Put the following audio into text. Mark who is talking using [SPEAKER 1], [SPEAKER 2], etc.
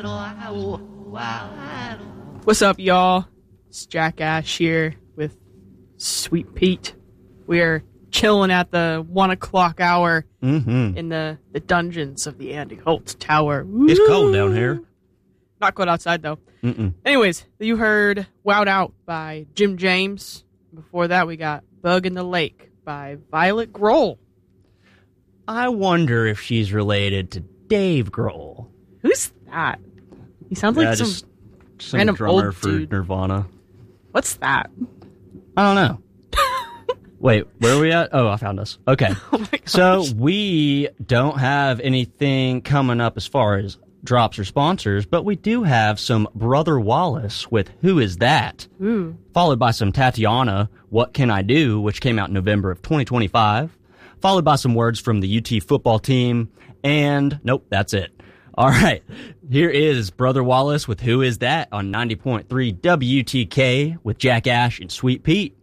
[SPEAKER 1] What's up, y'all? It's Jack Ash here with Sweet Pete. We're chilling at the 1 o'clock hour in the dungeons of the Andy Holt Tower. Woo!
[SPEAKER 2] It's cold down here.
[SPEAKER 1] Not cold outside, though. Anyways, you heard Wowed Out by Jim James. Before that, we got Bug in the Lake by Violet Grohl.
[SPEAKER 2] I wonder if she's related to Dave Grohl.
[SPEAKER 1] Who's that? He sounds like
[SPEAKER 2] just some
[SPEAKER 1] random
[SPEAKER 2] drummer
[SPEAKER 1] old
[SPEAKER 2] for
[SPEAKER 1] dude.
[SPEAKER 2] Nirvana.
[SPEAKER 1] What's that?
[SPEAKER 2] I don't know. Wait, where are we at? Oh, I found us. Okay.
[SPEAKER 1] Oh my gosh.
[SPEAKER 2] So we don't have anything coming up as far as drops or sponsors, but we do have some Brother Wallace with Who Is That?
[SPEAKER 1] Ooh.
[SPEAKER 2] Followed by some Tatiana, What Can I Do? Which came out in November of 2025. Followed by some words from the UT football team. And nope, that's it. All right. Here is Brother Wallace with Who Is That? On 90.3 WTK with Jack Ash and Sweet Pete.